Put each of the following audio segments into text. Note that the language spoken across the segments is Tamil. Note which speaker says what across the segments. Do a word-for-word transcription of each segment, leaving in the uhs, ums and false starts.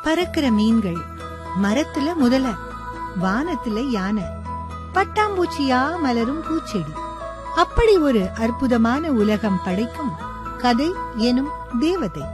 Speaker 1: பறக்கிற மீன்கள், மரத்துல முதல, வானத்துல யானை, பட்டாம்பூச்சியா மலரும் பூச்செடி, அப்படி ஒரு அற்புதமான உலகம் படைக்கும் கதை எனும் தேவதை.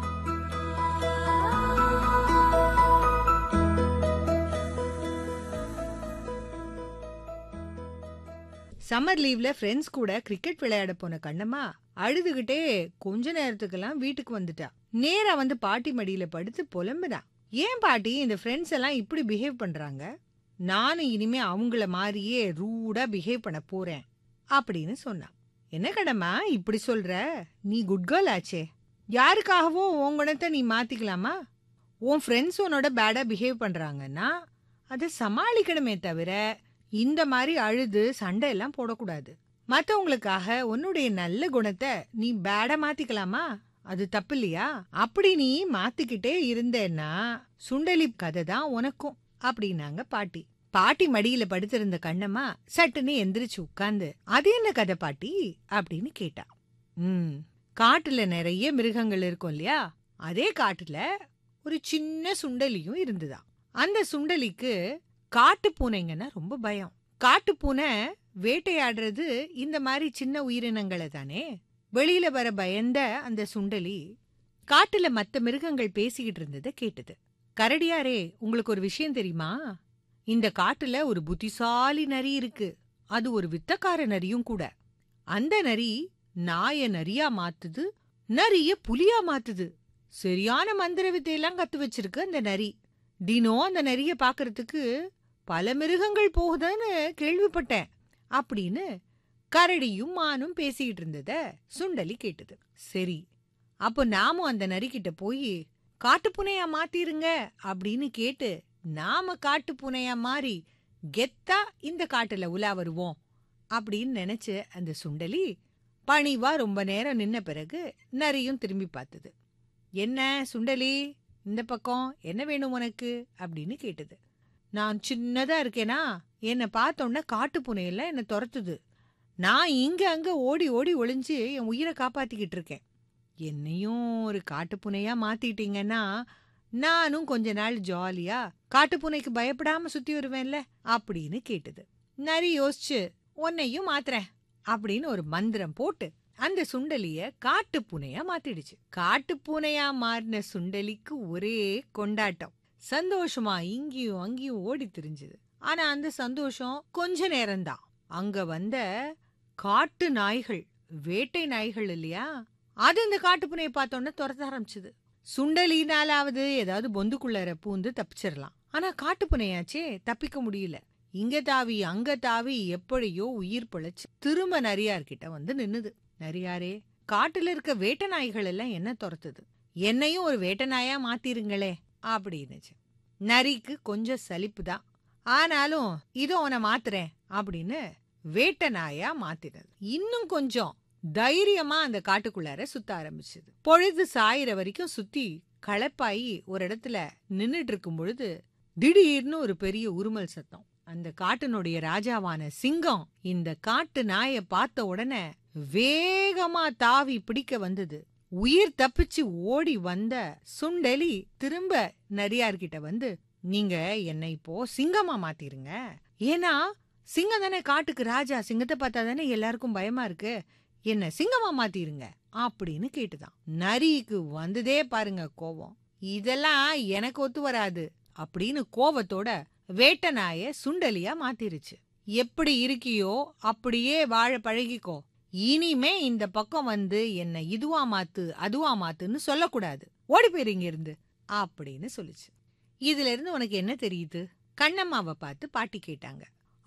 Speaker 1: சம்மர் லீவ்ல ஃப்ரெண்ட்ஸ் கூட கிரிக்கெட் விளையாட போன கண்ணம்மா அழுதுகிட்டே கொஞ்ச நேரத்துக்கெல்லாம் வீட்டுக்கு வந்துட்டா. நேரா வந்து பாட்டி மடியில படுத்து புலம்புனா. ஏன் பாட்டி இந்த ஃப்ரெண்ட்ஸ் எல்லாம் இப்படி பிஹேவ் பண்றாங்க? நானும் இனிமே அவங்கள மாதிரியே ரூடா பிஹேவ் பண்ண போறேன் அப்படின்னு சொன்னா. என்ன கண்ணம்மா இப்படி சொல்ற? நீ குட் கேர்ள் ஆச்சே, யாருக்காகவோ உன் குணத்தை நீ மாத்திக்கலாமா? உன் ஃப்ரெண்ட்ஸ் உன்னோட பேடா பிஹேவ் பண்றாங்கன்னா அதை சமாளிக்கணுமே தவிர இந்த மாதிரி அழுது சண்டை எல்லாம் போடக்கூடாது. மத்தவங்களுக்காக உன்னுடைய நல்ல குணத்தை நீ பேடா மாத்திக்கலாமா? அது தப்பு இல்லையா? அப்படி நீ மாத்திக்கிட்டே இருந்தேன்னா சுண்டலி கதை தான் உனக்கும் அப்படின்னாங்க பாட்டி. பாட்டி மடியில படுத்திருந்த கண்ணம்மா சட்டுன்னு எந்திரிச்சு உட்கார்ந்து, அது என்ன கதை பாட்டி அப்படின்னு கேட்டா. ம் காட்டுல நிறைய மிருகங்கள் இருக்கும் இல்லையா, அதே காட்டுல ஒரு சின்ன சுண்டலியும் இருந்துதான். அந்த சுண்டலிக்கு காட்டு பூனைங்கன்னா ரொம்ப பயம். காட்டு பூனை வேட்டையாடுறது இந்த மாதிரி சின்ன உயிரினங்களை தானே. வெளியில வர பயந்த அந்த சுண்டலி காட்டுல மத்த மிருகங்கள் பேசிக்கிட்டு இருந்ததை கேட்டது. கரடியாரே, உங்களுக்கு ஒரு விஷயம் தெரியுமா? இந்த காட்டுல ஒரு புத்திசாலி நரி இருக்கு. அது ஒரு வித்தக்கார நரியும் கூட. அந்த நரி நாய நரியா மாத்துது, நரிய புலியா மாத்துது. சரியான மந்திர வித்தையெல்லாம் கத்து வச்சிருக்கு அந்த நரி. தினம் அந்த நரிய பாக்குறதுக்கு பல மிருகங்கள் போகுதுன்னு கேள்விப்பட்டேன் அப்படின்னு கரடியும் மானும் பேசிக்கிட்டு இருந்தத சுண்டலி கேட்டது. சரி, அப்போ நாமும் அந்த நரிக்கிட்ட போய் காட்டுப்பூனையா மாத்திருங்க அப்படின்னு கேட்டு நாம காட்டுப்பூனையா மாறி கெத்தா இந்த காட்டுல உலா வருவோம் அப்படின்னு நினைச்சு அந்த சுண்டலி பணிவா ரொம்ப நேரம் நின்ன பிறகு நரியும் திரும்பி பார்த்தது. என்ன சுண்டலி, இந்த பக்கம் என்ன வேணும் உனக்கு அப்படின்னு கேட்டது. நான் சின்னதா இருக்கேனா, என்னை பார்த்தோன்னா காட்டு பூனையெல்லாம் என்னை துரத்துது. நான் இங்க அங்க ஓடி ஓடி ஒளிஞ்சு என் உயிரை காப்பாத்திக்கிட்டு இருக்கேன். என்னையும் ஒரு காட்டு பூனையா மாத்திட்டீங்கன்னா நானும் கொஞ்ச நாள் ஜாலியா காட்டு பூனைக்கு பயப்படாம சுத்தி வருவேன்ல அப்படின்னு கேட்டது. நரி யோசிச்சு, உன்னையும் மாத்துறேன் அப்படின்னு ஒரு மந்திரம் போட்டு அந்த சுண்டலிய காட்டு பூனையா மாத்திடுச்சு. காட்டு பூனையா மாறின சுண்டலிக்கு ஒரே கொண்டாட்டம். சந்தோஷமா இங்கேயும் அங்கேயும் ஓடி திரிஞ்சுது. ஆனா அந்த சந்தோஷம் கொஞ்ச நேரம்தான். அங்க வந்த காட்டு நாய்கள், வேட்டை நாய்கள் இல்லையா, அது இந்த காட்டு பூனையை பார்த்தோன்னு துரத்த ஆரம்பிச்சுது. சுண்டலினாலாவது ஏதாவது பொந்துக்குள்ளர பூந்து தப்பிச்சிடலாம். ஆனா காட்டு பூனையாச்சே, தப்பிக்க முடியல. இங்க தாவி அங்க தாவி எப்படியோ உயிர் பிழைச்சு திரும்ப நரியார்கிட்ட வந்து நின்னுது. நரியாரே, காட்டுல இருக்க வேட்டை நாய்கள் எல்லாம் என்ன துரத்துது, என்னையும் ஒரு வேட்டை நாயா மாத்திருங்களே அப்படின்னுச்சு. நரிக்கு கொஞ்சம் சலிப்பு தான், ஆனாலும் இதோ உன மாத்துறேன் அப்படின்னு வேட்டை நாயா மாத்தினது. இன்னும் கொஞ்சம் தைரியமா அந்த காட்டுக்குள்ளார சுத்த ஆரம்பிச்சது. பொழுது சாயிற வரைக்கும் சுத்தி களப்பாயி ஒரு இடத்துல நின்னுட்டு இருக்கும் பொழுது திடீர்னு ஒரு பெரிய உருமல் சத்தம். அந்த காட்டினுடைய ராஜாவான சிங்கம் இந்த காட்டு நாயை பார்த்த உடனே வேகமா தாவி பிடிக்க வந்தது. உயிர் தப்பிச்சு ஓடி வந்த சுண்டலி திரும்ப நரியார்கிட்ட வந்து, நீங்க என்னை இப்போ சிங்கமா மாத்திருங்க, ஏன்னா சிங்கம் தானே காட்டுக்கு ராஜா, சிங்கத்தை பார்த்தா தானே எல்லாருக்கும் பயமா இருக்கு, என்ன சிங்கமா மாத்திருங்க அப்படின்னு கேட்டுதான். நரிக்கு வந்ததே பாருங்க கோவம். இதெல்லாம் எனக்கு ஒத்து வராது அப்படின்னு கோவத்தோட வேட்டை நாய சுண்டலியா மாத்திருச்சு. எப்படி இருக்கியோ அப்படியே வாழ பழகிக்கோ, இனிமே இந்த பக்கம் வந்து என்ன இதுவா மாத்து அதுவா மாத்துன்னு சொல்லக்கூடாது, ஓடி போயிருங்க இருந்து அப்படின்னு சொல்லுச்சு. இதுல இருந்து உனக்கு என்ன தெரியுது? கண்ணம்மாவை பார்த்து பாட்டி கேட்டாங்க.